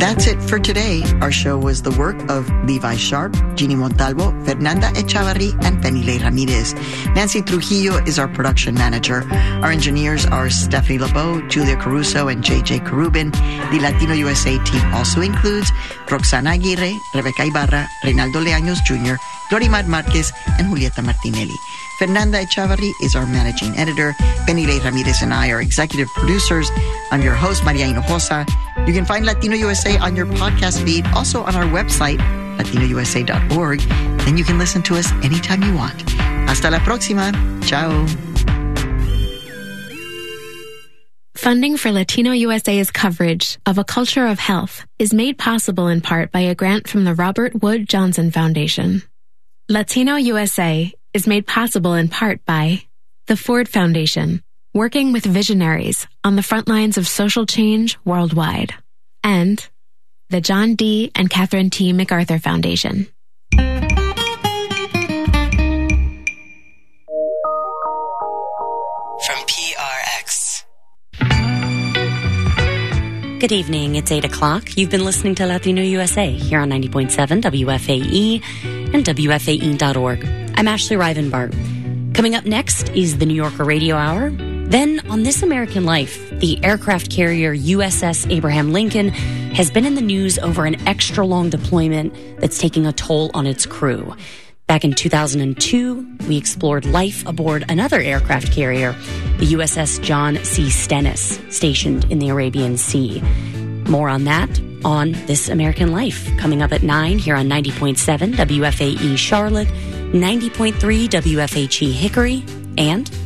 That's it for today. Our show was the work of Levi Sharp, Jeannie Montalvo, Fernanda Echavarri, and Penile Ramirez. Nancy Trujillo is our production manager. Our engineers are Stephanie LeBeau, Julia Caruso, and JJ Carubin. The Latino USA team also includes Roxana Aguirre, Rebecca Ibarra, Reynaldo Leaños Jr., Glorimar Marquez, and Julieta Martinelli. Fernanda Echavarri is our managing editor. Penile Ramirez and I are executive producers. I'm your host, Maria Hinojosa. You can find Latino USA on your podcast feed, also on our website, latinousa.org. Then you can listen to us anytime you want. Hasta la próxima. Ciao. Funding for Latino USA's coverage of A Culture of Health is made possible in part by a grant from the Robert Wood Johnson Foundation. Latino USA is made possible in part by the Ford Foundation, working with visionaries on the front lines of social change worldwide, and the John D. and Catherine T. MacArthur Foundation. From PRX. Good evening. It's 8 o'clock. You've been listening to Latino USA here on 90.7 WFAE and WFAE.org. I'm Ashley Rivenbart. Coming up next is the New Yorker Radio Hour. Then, on This American Life, the aircraft carrier USS Abraham Lincoln has been in the news over an extra-long deployment that's taking a toll on its crew. Back in 2002, we explored life aboard another aircraft carrier, the USS John C. Stennis, stationed in the Arabian Sea. More on that on This American Life, coming up at 9 here on 90.7 WFAE Charlotte, 90.3 WFHE Hickory, and